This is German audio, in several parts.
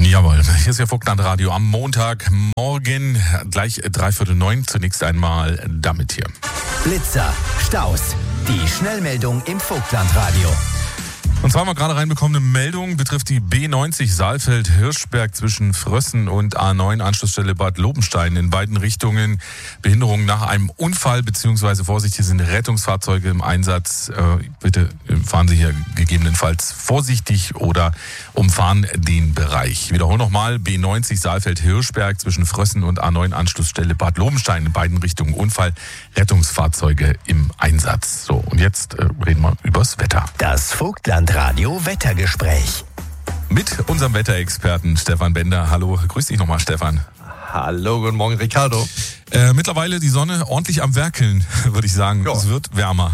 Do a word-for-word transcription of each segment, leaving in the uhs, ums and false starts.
Jawohl, hier ist Ihr Vogtlandradio am Montagmorgen, gleich dreiviertel neun. Zunächst einmal damit hier. Blitzer, Staus, die Schnellmeldung im Vogtlandradio. Und zwar haben wir gerade reinbekommen, eine Meldung betrifft die B neunzig Saalfeld-Hirschberg zwischen Frössen und A neun Anschlussstelle Bad Lobenstein. In beiden Richtungen Behinderung nach einem Unfall, beziehungsweise Vorsicht, hier sind Rettungsfahrzeuge im Einsatz. Äh, bitte fahren Sie hier gegebenenfalls vorsichtig oder umfahren den Bereich. Ich wiederhole nochmal, B neunzig Saalfeld-Hirschberg zwischen Frössen und A neun Anschlussstelle Bad Lobenstein. In beiden Richtungen Unfall, Rettungsfahrzeuge im Einsatz. So, und jetzt äh, reden wir übers Wetter. Das Vogtland Radio Wettergespräch. Mit unserem Wetterexperten Stefan Bender. Hallo, grüß dich nochmal, Stefan. Hallo, guten Morgen, Ricardo. Äh, mittlerweile die Sonne ordentlich am Werkeln, würde ich sagen. Ja. Es wird wärmer.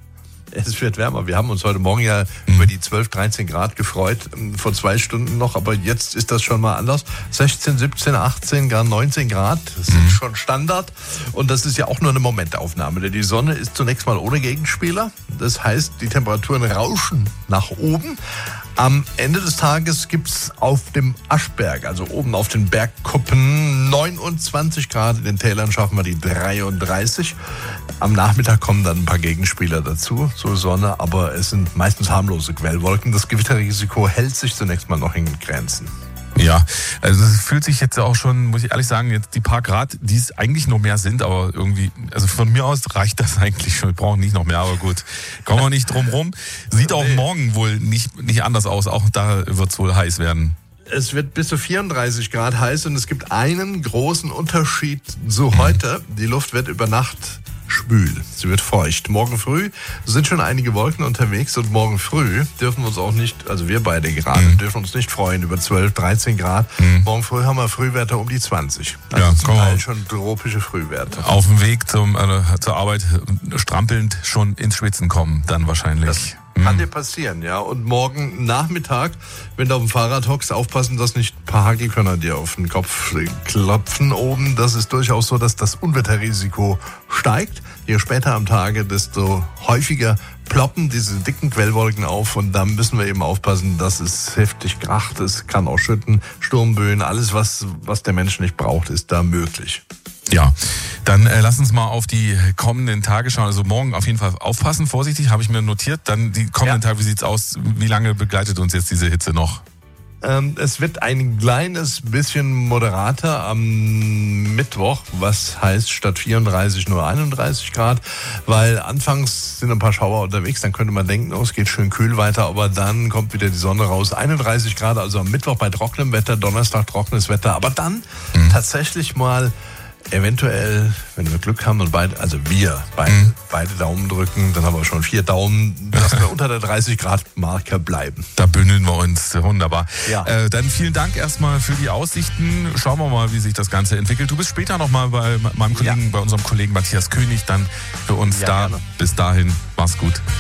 Es wird wärmer. Wir haben uns heute Morgen ja mhm. über die zwölf, dreizehn Grad gefreut, vor zwei Stunden noch, aber jetzt ist das schon mal anders. sechzehn, siebzehn, achtzehn, gar neunzehn Grad, das mhm. ist schon Standard. Und das ist ja auch nur eine Momentaufnahme, denn die Sonne ist zunächst mal ohne Gegenspieler. Das heißt, die Temperaturen rauschen nach oben. Am Ende des Tages gibt's auf dem Aschberg, also oben auf den Bergkuppen, neunundzwanzig Grad. In den Tälern schaffen wir die dreiunddreißig. Am Nachmittag kommen dann ein paar Gegenspieler dazu, zur Sonne, aber es sind meistens harmlose Quellwolken. Das Gewitterrisiko hält sich zunächst mal noch in Grenzen. Ja, also es fühlt sich jetzt auch schon, muss ich ehrlich sagen, jetzt die paar Grad, die es eigentlich noch mehr sind, aber irgendwie, also von mir aus reicht das eigentlich schon. Wir brauchen nicht noch mehr, aber gut, kommen wir nicht drum rum. Sieht auch morgen wohl nicht, nicht anders aus, auch da wird es wohl heiß werden. Es wird bis zu vierunddreißig Grad heiß und es gibt einen großen Unterschied zu heute. Die Luft wird über Nacht schwül, sie wird feucht. Morgen früh sind schon einige Wolken unterwegs und morgen früh dürfen wir uns auch nicht, also wir beide gerade, mhm. dürfen uns nicht freuen über zwölf, dreizehn Grad. Mhm. Morgen früh haben wir Frühwerte um die zwanzig. Also ja, zum Teil schon tropische Frühwerte. Auf dem Weg zum, äh, zur Arbeit strampelnd schon ins Schwitzen kommen, dann wahrscheinlich. Das kann dir passieren, ja. Und morgen Nachmittag, wenn du auf dem Fahrrad hockst, aufpassen, dass nicht ein paar Hagelkörner dir auf den Kopf klopfen oben. Das ist durchaus so, dass das Unwetterrisiko steigt. Je später am Tage, desto häufiger ploppen diese dicken Quellwolken auf und da müssen wir eben aufpassen, dass es heftig kracht. Es kann auch schütten, Sturmböen, alles, was, was der Mensch nicht braucht, ist da möglich. Ja, dann äh, lass uns mal auf die kommenden Tage schauen. Also morgen auf jeden Fall aufpassen, vorsichtig, habe ich mir notiert. Dann die kommenden ja. Tage, wie sieht's aus? Wie lange begleitet uns jetzt diese Hitze noch? Ähm, es wird ein kleines bisschen moderater am Mittwoch, was heißt statt vierunddreißig nur einunddreißig Grad, weil anfangs sind ein paar Schauer unterwegs, dann könnte man denken, oh, es geht schön kühl weiter, aber dann kommt wieder die Sonne raus. einunddreißig Grad, also am Mittwoch bei trockenem Wetter, Donnerstag trockenes Wetter, aber dann mhm. tatsächlich mal eventuell, wenn wir Glück haben und beide, also wir beide, mhm. beide Daumen drücken, dann haben wir schon vier Daumen, dass wir unter der dreißig Grad Marke bleiben. Da bündeln wir uns, wunderbar. Ja. Äh, dann vielen Dank erstmal für die Aussichten. Schauen wir mal, wie sich das Ganze entwickelt. Du bist später nochmal bei meinem Kollegen, ja. bei unserem Kollegen Matthias König dann für uns ja, da. Gerne. Bis dahin, mach's gut.